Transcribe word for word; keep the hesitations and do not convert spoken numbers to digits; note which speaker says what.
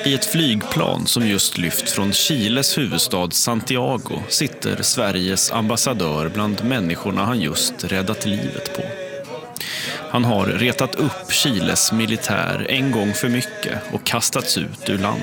Speaker 1: I ett flygplan som just lyft från Chiles huvudstad Santiago sitter Sveriges ambassadör bland människorna han just räddat livet på. Han har retat upp Chiles militär en gång för mycket och kastats ut ur landet.